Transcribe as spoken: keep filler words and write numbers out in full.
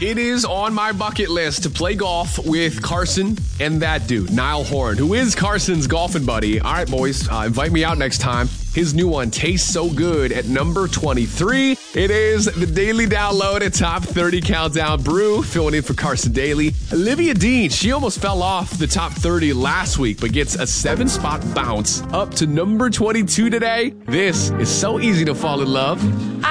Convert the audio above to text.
It is on my bucket list to play golf with Carson and that dude, Niall Horan, who is Carson's golfing buddy. All right, boys, uh, invite me out next time. His new one, Tastes So Good, at number twenty-three. It is the Daily Download at Top thirty Countdown. Brew, filling in for Carson Daly. Olivia Dean, she almost fell off the Top thirty last week, but gets a seven-spot bounce up to number twenty-two today. This is so easy to fall in love.